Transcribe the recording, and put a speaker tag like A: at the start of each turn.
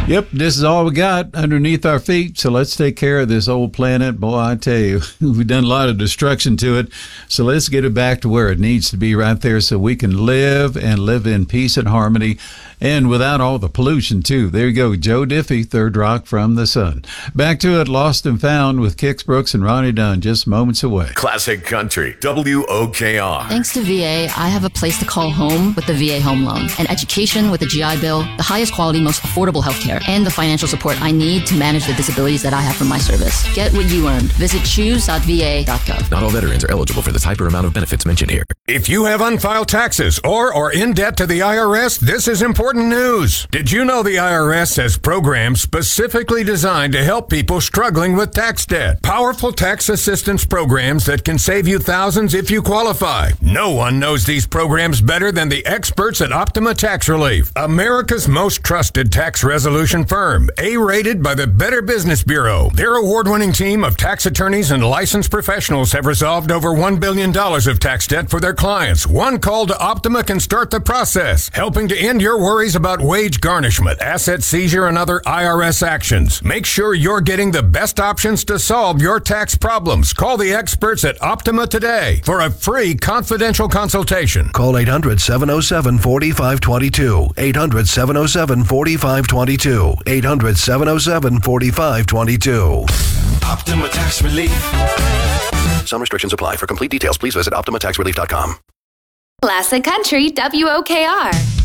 A: Yep, this is all we got underneath our feet, so let's take care of this old planet. Boy, I tell you, we've done a lot of destruction to it, so let's get it back to where it needs to be right there so we can live and live in peace and harmony and without all the pollution, too. There you go, Joe Diffie, Third Rock from the Sun. Back to it, Lost and Found with Kix Brooks and Ronnie Dunn, just moments away.
B: Classic Country, WOKR.
C: Thanks to VA, I have a place to call home with the VA Home Loan, an education with the GI Bill, the highest quality, most affordable healthcare, and the financial support I need to manage the disabilities that I have from my service. Get what you earned. Visit choose.va.gov.
D: Not all veterans are eligible for the type or amount of benefits mentioned here.
E: If you have unfiled taxes or are in debt to the IRS, this is important news. Did you know the IRS has programs specifically designed to help people struggling with tax debt? Powerful tax assistance programs that can save you thousands if you qualify. No one knows these programs better than the experts at Optima Tax Relief, America's most trusted tax resolution firm, A-rated by the Better Business Bureau. Their award-winning team of tax attorneys and licensed professionals have resolved over $1 billion of tax debt for their clients. One call to Optima can start the process, helping to end your worries about wage garnishment, asset seizure, and other IRS actions. Make sure you're getting the best options to solve your tax problems. Call the experts at Optima today for a free confidential consultation.
F: Call 800-707-4522. 800-707-4522. 800-707-4522.
B: Optima Tax Relief.
F: Some restrictions apply. For complete details, please visit OptimaTaxRelief.com.
G: Classic Country, WOKR.